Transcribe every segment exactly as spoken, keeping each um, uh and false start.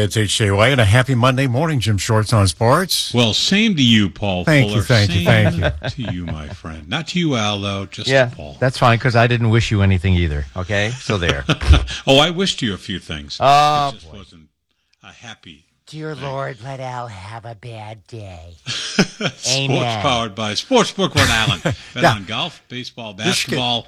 It's H J Y, and a happy Monday morning, Jim Shorts on Sports. Well, same to you, Paul Thank Fuller. you, thank same you, thank you. to you, my friend. Not to you, Al, though, just yeah, to Paul. That's fine, because I didn't wish you anything either, okay? So there. Oh, I wished you a few things. Oh, it just boy. wasn't a happy. Dear Lord, let Al have a bad day. Sports Amen. powered by Sportsbook Rhode Island. Bet Yeah. on golf, baseball, basketball,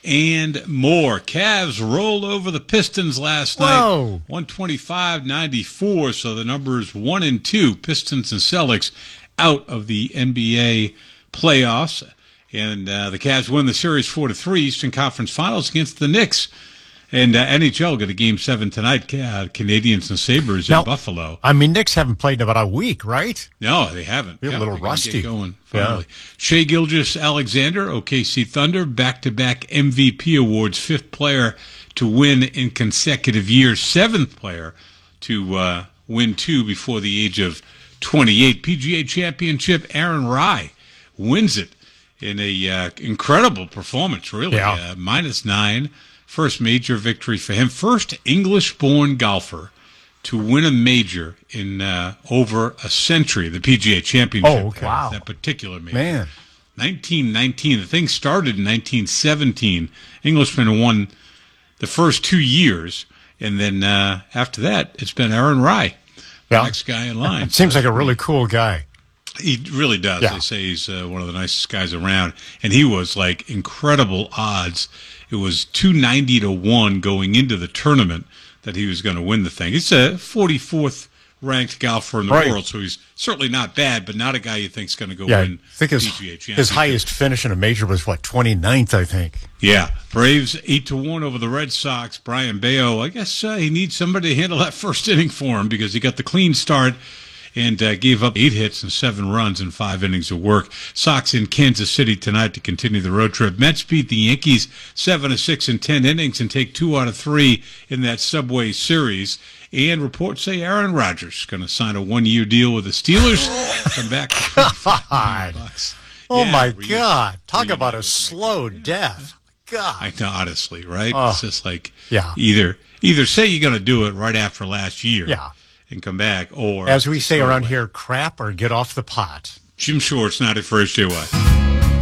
and more. Cavs rolled over the Pistons last Whoa. night, one twenty-five ninety-four. So the numbers one and two, Pistons and Celtics, out of the N B A playoffs, and uh, the Cavs win the series four to three. Eastern Conference Finals against the Knicks. And uh, N H L got a game seven tonight. Uh, Canadians and Sabres Now, in Buffalo. I mean, Knicks haven't played in about a week, right? No, they haven't. They're a Yeah, little they're gonna rusty. Get going finally. Shea Gilgeous Alexander, O K C Thunder, back-to-back M V P awards, fifth player to win in consecutive years, seventh player to uh, win two before the age of twenty-eight. P G A Championship, Aaron Rai wins it in a uh, incredible performance, really. Yeah. Uh, minus nine. First major victory for him. First English-born golfer to win a major in uh, over a century, the P G A Championship. Oh, okay. that, Wow. that particular major. Man. nineteen nineteen. The thing started in nineteen seventeen. Englishman won the first two years, and then uh, after that, it's been Aaron Rai, the Yeah. next guy in line. Seems like a really cool guy. He really does. Yeah. They say he's uh, one of the nicest guys around, and he was like incredible odds. It was two ninety to one going into the tournament that he was going to win the thing. He's a forty-fourth ranked golfer in the Right. world, so he's certainly not bad, but not a guy you think's going to go Yeah, win I think his, P G A Championship. his highest finish in a major was, what, twenty-ninth, I think. Yeah, Braves eight to one over the Red Sox. Brian Bayo, I guess uh, he needs somebody to handle that first inning for him because he got the clean start and uh, gave up eight hits and seven runs in five innings of work. Sox in Kansas City tonight to continue the road trip. Mets beat the Yankees seven to six in ten innings and take two out of three in that Subway Series. And reports say Aaron Rodgers is going to sign a one-year deal with the Steelers. Come back to twenty-five bucks. Oh, Yeah, my re- God. Talk reunited about a with slow Mike Tomlin. death. God. I know, honestly, right? Oh. It's just like Yeah. either either say you're going to do it right after last year, Yeah. and come back, or As we say throw around away. here, crap or get off the pot. Jim Shorts, not it for H J Y.